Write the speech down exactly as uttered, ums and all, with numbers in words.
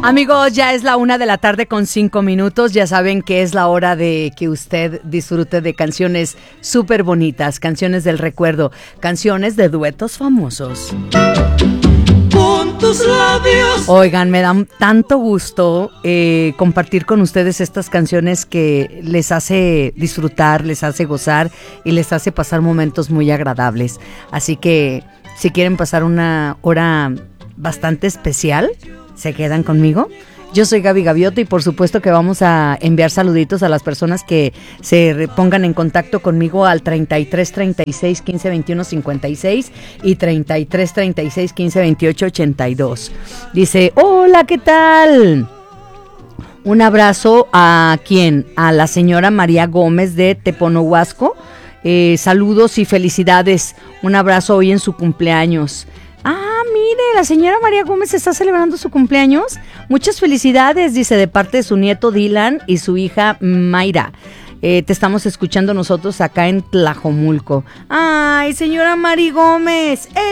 Amigos, ya es la una de la tarde con cinco minutos. Ya saben que es la hora de que usted disfrute de canciones súper bonitas, canciones del recuerdo, canciones de duetos famosos. Con tus labios. Oigan, me da tanto gusto eh, compartir con ustedes estas canciones que les hace disfrutar, les hace gozar y les hace pasar momentos muy agradables. Así que si quieren pasar una hora bastante especial, ¿se quedan conmigo? Yo soy Gaby Gaviota y por supuesto que vamos a enviar saluditos a las personas que se pongan en contacto conmigo al treinta y tres, treinta y seis, quince, veintiuno, cincuenta y seis y treinta y tres, treinta y seis, quince, veintiocho, ochenta y dos. Dice, hola, ¿qué tal? Un abrazo a ¿quién? A la señora María Gómez de Teponohuasco. Eh, saludos y felicidades. Un abrazo hoy en su cumpleaños. Ah, mire, la señora María Gómez está celebrando su cumpleaños. Muchas felicidades, dice, de parte de su nieto Dylan y su hija Mayra. Eh, te estamos escuchando nosotros acá en Tlajomulco. Ay, señora María Gómez,